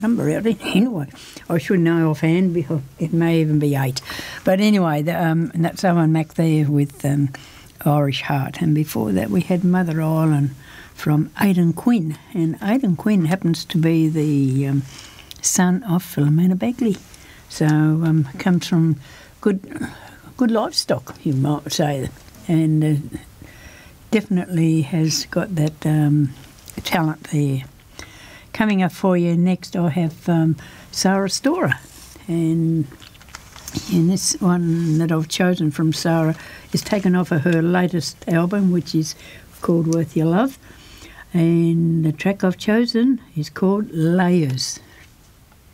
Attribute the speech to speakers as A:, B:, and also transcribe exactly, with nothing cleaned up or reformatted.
A: number out anyway. I should know offhand because it may even be eight. But anyway, the, um, and that's Owen Mac there with um, Irish Heart. And before that we had Mother Island from Aidan Quinn. And Aidan Quinn happens to be the um, son of Philomena Bagley. So um, comes from good good livestock, you might say. And uh, definitely has got that um, talent there. Coming up for you next, I have um, Sarah Storer, and in this one that I've chosen from Sarah is taken off of her latest album, which is called Worth Your Love, and the track I've chosen is called Layers.